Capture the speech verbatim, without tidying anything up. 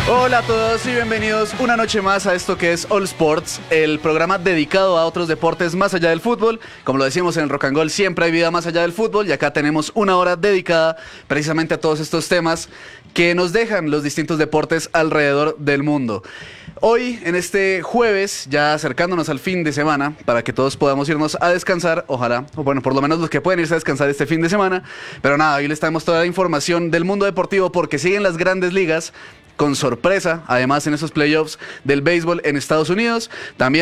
Hola a todos y bienvenidos una noche más a esto que es All Sports, el programa dedicado a otros deportes más allá del fútbol. Como lo decimos en el Rock and Roll, siempre hay vida más allá del fútbol y acá tenemos una hora dedicada precisamente a todos estos temas que nos dejan los distintos deportes alrededor del mundo. Hoy, en este jueves, ya acercándonos al fin de semana, para que todos podamos irnos a descansar, ojalá, o bueno, por lo menos los que pueden irse a descansar este fin de semana, pero nada, hoy les traemos toda la información del mundo deportivo porque siguen las grandes ligas con sorpresa, además en esos playoffs del béisbol en Estados Unidos, también